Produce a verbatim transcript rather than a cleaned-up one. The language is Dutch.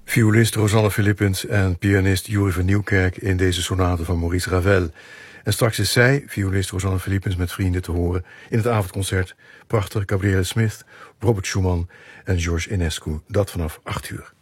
Violist Rosanne Philippens en pianist Joeri van Nieuwkerk in deze sonate van Maurice Ravel. En straks is zij, violist Rosanne Philippens, met vrienden te horen in het avondconcert. Prachtig, Gabriele Smith, Robert Schumann en George Enescu. Dat vanaf acht uur.